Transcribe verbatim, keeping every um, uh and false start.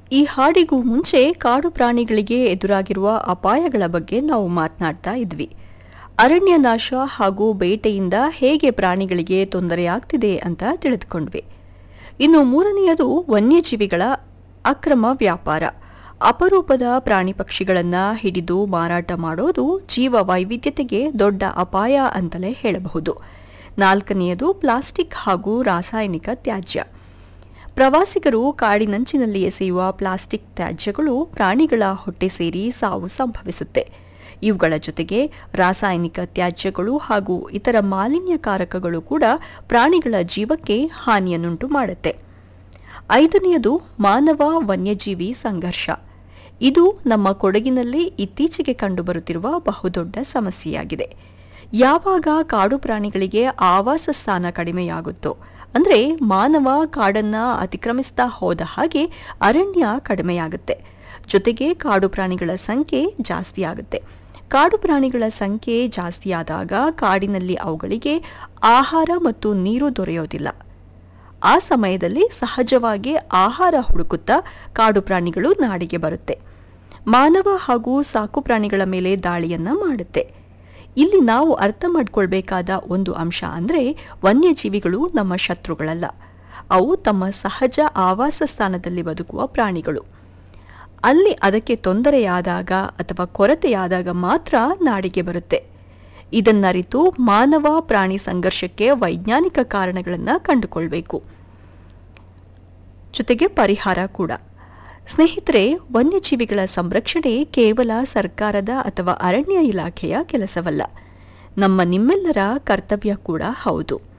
ಈ ಹಾಡಿಗೂ ಮುಂಚೆ ಕಾಡು ಪ್ರಾಣಿಗಳಿಗೆ ಎದುರಾಗಿರುವ ಅಪಾಯಗಳ ಬಗ್ಗೆ ನಾವು ಮಾತನಾಡ್ತಾ ಇದ್ವಿ. ಅರಣ್ಯ ನಾಶ ಹಾಗೂ ಬೇಟೆಯಿಂದ ಹೇಗೆ ಪ್ರಾಣಿಗಳಿಗೆ ತೊಂದರೆಯಾಗ್ತಿದೆ ಅಂತ ತಿಳಿದುಕೊಂಡ್ವಿ. ಇನ್ನು ಮೂರನೆಯದು ವನ್ಯಜೀವಿಗಳ ಅಕ್ರಮ ವ್ಯಾಪಾರ. ಅಪರೂಪದ ಪ್ರಾಣಿ ಪಕ್ಷಿಗಳನ್ನು ಹಿಡಿದು ಮಾರಾಟ ಮಾಡೋದು ಜೀವ ವೈವಿಧ್ಯತೆಗೆ ದೊಡ್ಡ ಅಪಾಯ ಅಂತಲೇ ಹೇಳಬಹುದು. ನಾಲ್ಕನೆಯದು ಪ್ಲಾಸ್ಟಿಕ್ ಹಾಗೂ ರಾಸಾಯನಿಕ ತ್ಯಾಜ್ಯ. ಪ್ರವಾಸಿಗರು ಕಾಡಿನಂಚಿನಲ್ಲಿ ಎಸೆಯುವ ಪ್ಲಾಸ್ಟಿಕ್ ತ್ಯಾಜ್ಯಗಳು ಪ್ರಾಣಿಗಳ ಹೊಟ್ಟೆ ಸೇರಿ ಸಾವು ಸಂಭವಿಸುತ್ತೆ. ಇವುಗಳ ಜೊತೆಗೆ ರಾಸಾಯನಿಕ ತ್ಯಾಜ್ಯಗಳು ಹಾಗೂ ಇತರ ಮಾಲಿನ್ಯಕಾರಕಗಳು ಕೂಡ ಪ್ರಾಣಿಗಳ ಜೀವಕ್ಕೆ ಹಾನಿಯನ್ನುಂಟು ಮಾಡುತ್ತೆ. ಐದನೆಯದು ಮಾನವ ವನ್ಯಜೀವಿ ಸಂಘರ್ಷ. ಇದು ನಮ್ಮ ಕೊಡಗಿನಲ್ಲಿ ಇತ್ತೀಚೆಗೆ ಕಂಡುಬರುತ್ತಿರುವ ಬಹುದೊಡ್ಡ ಸಮಸ್ಯೆಯಾಗಿದೆ. ಯಾವಾಗ ಕಾಡು ಪ್ರಾಣಿಗಳಿಗೆ ಆವಾಸ ಸ್ಥಾನ ಕಡಿಮೆಯಾಗುತ್ತೋ, ಅಂದರೆ ಮಾನವ ಕಾಡನ್ನ ಅತಿಕ್ರಮಿಸ್ತಾ ಹೋದ ಹಾಗೆ ಅರಣ್ಯ ಕಡಿಮೆಯಾಗುತ್ತೆ. ಜೊತೆಗೆ ಕಾಡು ಪ್ರಾಣಿಗಳ ಸಂಖ್ಯೆ ಜಾಸ್ತಿ ಆಗುತ್ತೆ. ಕಾಡು ಪ್ರಾಣಿಗಳ ಸಂಖ್ಯೆ ಜಾಸ್ತಿಯಾದಾಗ ಕಾಡಿನಲ್ಲಿ ಅವುಗಳಿಗೆ ಆಹಾರ ಮತ್ತು ನೀರು ದೊರೆಯೋದಿಲ್ಲ. ಆ ಸಮಯದಲ್ಲಿ ಸಹಜವಾಗಿ ಆಹಾರ ಹುಡುಕುತ್ತಾ ಕಾಡು ಪ್ರಾಣಿಗಳು ನಾಡಿಗೆ ಬರುತ್ತೆ. ಮಾನವ ಹಾಗೂ ಸಾಕು ಪ್ರಾಣಿಗಳ ಮೇಲೆ ದಾಳಿಯನ್ನ ಮಾಡುತ್ತೆ. ಇಲ್ಲಿ ನಾವು ಅರ್ಥ ಮಾಡ್ಕೊಳ್ಬೇಕಾದ ಒಂದು ಅಂಶ ಅಂದರೆ, ವನ್ಯಜೀವಿಗಳು ನಮ್ಮ ಶತ್ರುಗಳಲ್ಲ. ಅವು ತಮ್ಮ ಸಹಜ ಆವಾಸ ಸ್ಥಾನದಲ್ಲಿ ಬದುಕುವ ಪ್ರಾಣಿಗಳು. ಅಲ್ಲಿ ಅದಕ್ಕೆ ತೊಂದರೆಯಾದಾಗ ಅಥವಾ ಕೊರತೆಯಾದಾಗ ಮಾತ್ರ ನಾಡಿಗೆ ಬರುತ್ತೆ. ಇದನ್ನರಿತು ಮಾನವ ಪ್ರಾಣಿ ಸಂಘರ್ಷಕ್ಕೆ ವೈಜ್ಞಾನಿಕ ಕಾರಣಗಳನ್ನು ಕಂಡುಕೊಳ್ಬೇಕು, ಜೊತೆಗೆ ಪರಿಹಾರ ಕೂಡ. ಸ್ನೇಹಿತರೆ, ವನ್ಯಜೀವಿಗಳ ಸಂರಕ್ಷಣೆ ಕೇವಲ ಸರ್ಕಾರದ ಅಥವಾ ಅರಣ್ಯ ಇಲಾಖೆಯ ಕೆಲಸವಲ್ಲ, ನಮ್ಮ ನಿಮ್ಮೆಲ್ಲರ ಕರ್ತವ್ಯ ಕೂಡ ಹೌದು.